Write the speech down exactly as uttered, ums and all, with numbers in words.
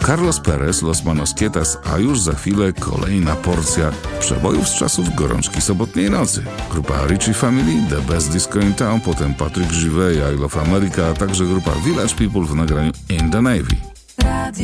Carlos Perez, Los Manos Quietas, a już za chwilę kolejna porcja przebojów z czasów gorączki sobotniej nocy. Grupa Ritchie Family, The Best Disco in Town, potem Patrick Juvet, I Love America, a także grupa Village People w nagraniu In the Navy.